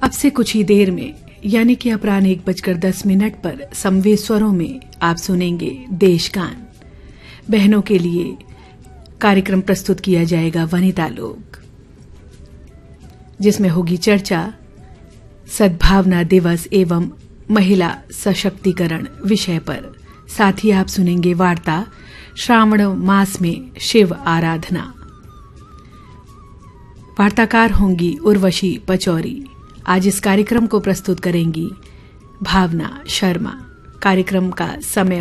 अब से कुछ ही देर में यानी कि अपराह्न 1:10 पर समवेत स्वरों में आप सुनेंगे देशगान। बहनों के लिए कार्यक्रम प्रस्तुत किया जाएगा वनिता लोक, जिसमें होगी चर्चा सद्भावना दिवस एवं महिला सशक्तिकरण विषय पर। साथ ही आप सुनेंगे वार्ता श्रावण मास में शिव आराधना। वार्ताकार होंगी उर्वशी पचौरी। आज इस कार्यक्रम को प्रस्तुत करेंगी भावना शर्मा। कार्यक्रम का समय